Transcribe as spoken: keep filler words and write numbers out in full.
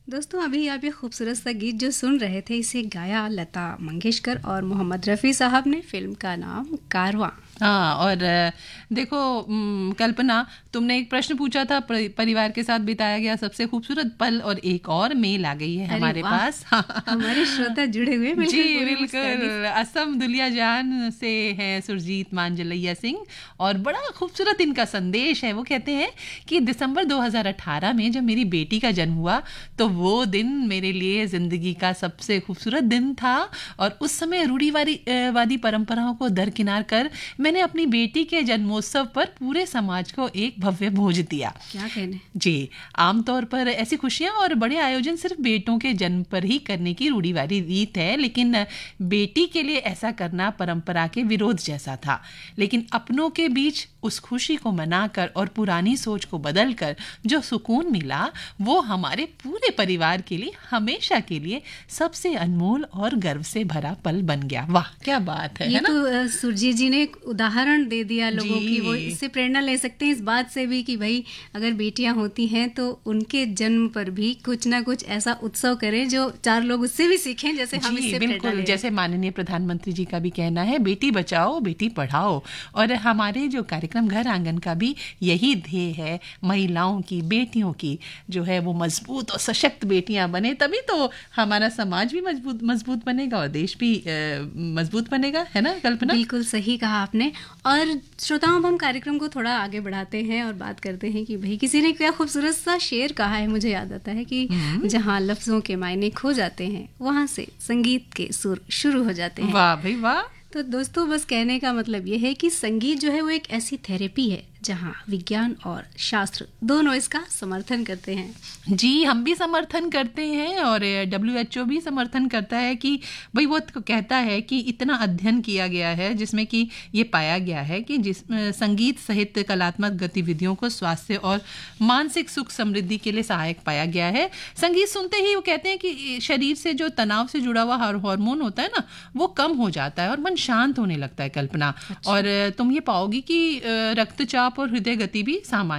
दोस्तों, अभी आप ये खूबसूरत सा गीत जो सुन रहे थे, इसे गाया लता मंगेशकर और मोहम्मद रफ़ी साहब ने। फिल्म का नाम कारवां। हाँ, और देखो कल्पना, तुमने एक प्रश्न पूछा था, परिवार के साथ बिताया गया सबसे खूबसूरत पल, और एक और मेल आ गई है हमारे पास। हमारे श्रोता जुड़े हुए जी बिल्कुल, असम दुलियाजान से हैं सुरजीत मांजलैया सिंह, और बड़ा खूबसूरत इनका संदेश है। वो कहते हैं कि दिसंबर दो हज़ार अठारह में जब मेरी बेटी का जन्म हुआ तो वो दिन मेरे लिए ज़िंदगी का सबसे खूबसूरत दिन था, और उस समय रूढ़िवादी वादी परंपराओं को दरकिनार कर मैंने अपनी बेटी के जन्मोत्सव पर पूरे समाज को एक भव्य भोज दिया। क्या कहने। जी, आमतौर पर ऐसी खुशियां और बड़े आयोजन सिर्फ बेटों के जन्म पर ही करने की रूढ़िवादी रीत है, लेकिन बेटी के लिए ऐसा करना परंपरा के विरोध जैसा था। लेकिन अपनों के बीच उस खुशी को मनाकर और पुरानी सोच को बदलकर जो सुकून मिला, वो हमारे पूरे परिवार के लिए हमेशा के लिए सबसे अनमोल और गर्व से भरा पल बन गया। वाह, क्या बात है, ये है ना? तो सुरजीत जी ने एक उदाहरण दे दिया लोगों की। वो इससे प्रेरणा ले सकते हैं इस बात से भी कि भाई अगर बेटियां होती हैं तो उनके जन्म पर भी कुछ ना कुछ ऐसा उत्सव करें जो चार लोग उससे भी सीखें, जैसे हम इससे प्रेरणा लें। जैसे माननीय प्रधानमंत्री जी का भी कहना है, बेटी बचाओ बेटी पढ़ाओ, और हमारे जो कार्यक्रम घर आंगन का भी यही ध्येय है, महिलाओं की, बेटियों की जो है वो मजबूत और सशक्त बेटियां बने, तभी तो हमारा समाज भी मजबूत मजबूत बनेगा और देश भी मजबूत बनेगा, है ना कल्पना? बिल्कुल सही कहा आपने। और श्रोताओं, हम कार्यक्रम को थोड़ा आगे बढ़ाते हैं और बात करते हैं कि भाई किसी ने क्या खूबसूरत सा शेर कहा है। मुझे याद आता है कि जहाँ लफ्जों के मायने खो जाते हैं, वहाँ से संगीत के सुर शुरू हो जाते हैं। वाह भाई वाह। तो दोस्तों, बस कहने का मतलब ये है कि संगीत जो है वो एक ऐसी थेरेपी है जहाँ विज्ञान और शास्त्र दोनों इसका समर्थन करते हैं। जी, हम भी समर्थन करते हैं, और डब्ल्यू एच ओ भी समर्थन करता है कि भाई, वो तो कहता है कि इतना अध्ययन किया गया है जिसमें कि ये पाया गया है कि जिस संगीत सहित कलात्मक गतिविधियों को स्वास्थ्य और मानसिक सुख समृद्धि के लिए सहायक पाया गया है। संगीत सुनते ही वो कहते हैं कि शरीर से जो तनाव से जुड़ा हुआ हार्मोन होता है ना, वो कम हो जाता है और मन शांत होने लगता है कल्पना। अच्छा। और तुम ये पाओगी कि रक्तचाप और हृदय गति भी सामान्य